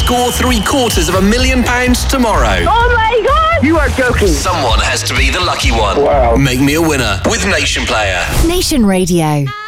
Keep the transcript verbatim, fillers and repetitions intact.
score three quarters of a million pounds tomorrow. Oh my God! You are joking. Someone has to be the lucky one. Wow. Make me a winner with Nation Player. Nation Radio.